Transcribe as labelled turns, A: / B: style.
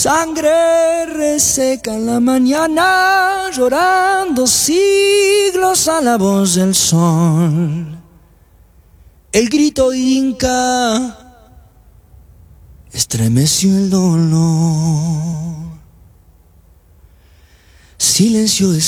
A: Sangre reseca en la mañana, llorando siglos a la voz del sol. El grito inca estremeció el dolor. Silencio de